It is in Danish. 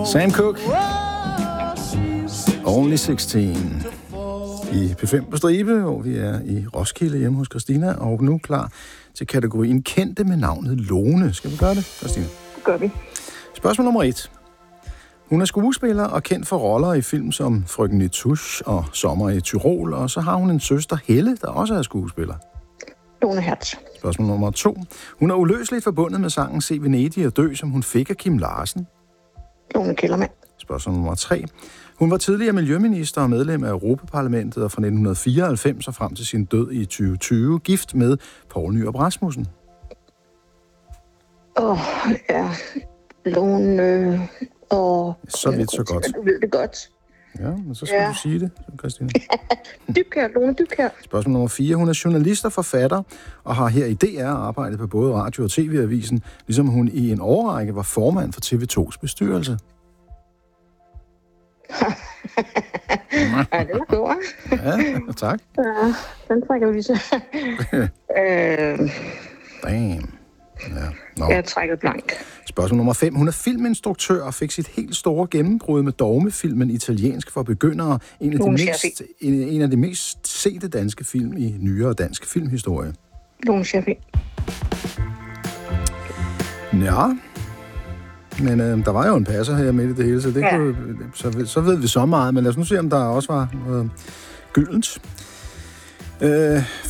Sam Cooke. Only 16. I P5 på stribe, hvor vi er i Roskilde hjemme hos Christina, og nu klar til kategorien kendte med navnet Lone. Skal vi gøre det, Christina? Det gør vi. Spørgsmål nummer 1. Hun er skuespiller og kendt for roller i film som Frøken Nitouche og Sommer i Tyrol, og så har hun en søster, Helle, der også er skuespiller. Lone Hertz. Spørgsmål nummer 2. Hun er uløseligt forbundet med sangen Se Venedig og dø, som hun fik af Kim Larsen. Lone Kellermann. Spørgsmål nummer 3. Hun var tidligere miljøminister og medlem af Europaparlamentet, og fra 1994 og frem til sin død i 2020 gift med Poul Nyrup Rasmussen. Ja. Lone og... Så vidt, så godt. Du ved det godt. Ja, men så skal du sige det, Christine. Dybkjær, Lone Dybkjær. Spørgsmål nummer 4. Hun er journalist og forfatter, og har her i DR arbejdet på både radio- og tv-avisen, ligesom hun i en årrække var formand for TV2's bestyrelse. Ja, det var god, Ja, tak. Ja, den trækker vi så. Damn. Ja. Nå. Jeg trækker blank. Spørgsmål nummer 5. Hun er filminstruktør og fik sit helt store gennembrud med dogmefilmen Italiensk for begyndere. En af de mest sete danske film i nyere dansk filmhistorie. Lone Scherfig. Ja, men der var jo en passer her midt i det hele, så, det kunne, så ved vi så meget. Men lad os nu se, om der også var gyldent.